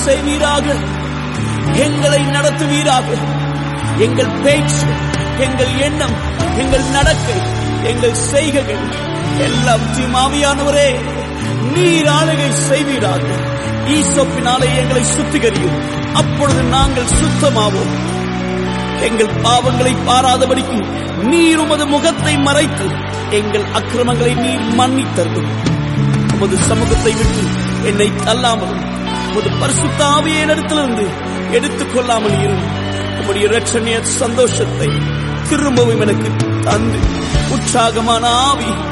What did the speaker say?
செய்வீராக. எங்களை நடத்துவீராக. எங்கள் பேச்சு, எங்கள் எண்ணம், எங்கள் நடக்கை, எங்கள் செய்கைகள் எல்லாம் தீமாவியானவரே நீர் ஆளுகை செய்வீராக. ஈசோப்பினாலே எங்களை சுத்திகரியும், அப்பொழுது நாங்கள் சுத்தமாவோம். எங்கள் பாவங்களை பாராதபடிக்கு நீர் உமது முகத்தை மறைத்து எங்கள் அக்கிரமங்களை நீர் மன்னித்தருளும். உமது சமூகத்தை விட்டு என்னை தள்ளாமலும் உமது பரிசுத்த ஆவியை என்னிடத்திலிருந்து எடுத்துக் கொள்ளாமல் இரும். உம்முடைய இரட்சணிய சந்தோஷத்தை திரும்பவும் எனக்கு தந்து உற்சாகமான ஆவி